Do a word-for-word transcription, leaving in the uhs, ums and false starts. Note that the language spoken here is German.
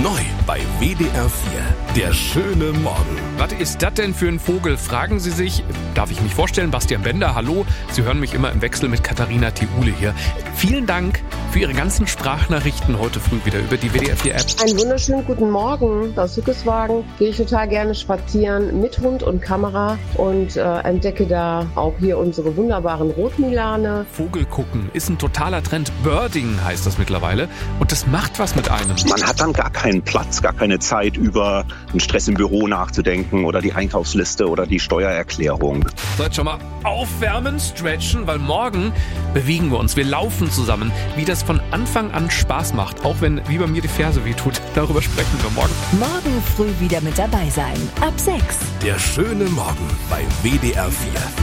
Neu bei W D R vier. Der schöne Morgen. Was ist das denn für ein Vogel? Fragen Sie sich. Darf ich mich vorstellen? Bastian Bender, hallo. Sie hören mich immer im Wechsel mit Katharina Thiule hier. Vielen Dank für Ihre ganzen Sprachnachrichten heute früh wieder über die W D R vier App. Einen wunderschönen guten Morgen. Aus Hückeswagen gehe ich total gerne spazieren mit Hund und Kamera und äh, entdecke da auch hier unsere wunderbaren Rotmilane. Vogel gucken ist ein totaler Trend. Birding heißt das mittlerweile. Und das macht was mit einem. Man hat dann gar keinen Platz, gar keine Zeit, über den Stress im Büro nachzudenken oder die Einkaufsliste oder die Steuererklärung. So, jetzt schon mal aufwärmen, stretchen, weil morgen bewegen wir uns. Wir laufen zusammen, wie das von Anfang an Spaß macht. Auch wenn, wie bei mir, die Ferse wehtut. Darüber sprechen wir morgen. Morgen früh wieder mit dabei sein. Ab sechs. Der schöne Morgen bei W D R vier.